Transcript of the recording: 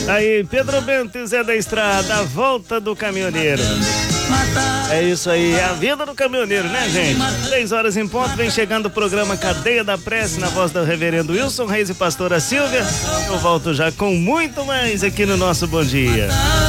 Aí, Pedro Bento e Zé da Estrada, a volta do caminhoneiro. É isso aí, a vida do caminhoneiro, né, gente? 3 horas em ponto, vem chegando o programa Cadeia da Prece, na voz do reverendo Wilson Reis e pastora Silvia. Eu volto já com muito mais aqui no nosso Bom Dia.